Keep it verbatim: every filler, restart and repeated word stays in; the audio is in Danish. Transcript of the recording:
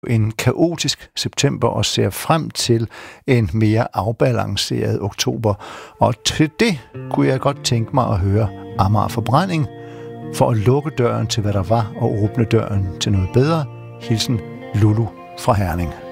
en kaotisk september og ser frem til en mere afbalanceret oktober. Og til det kunne jeg godt tænke mig at høre Amager Forbrænding for at lukke døren til, hvad der var, og åbne døren til noget bedre. Hilsen Lulu fra Herning.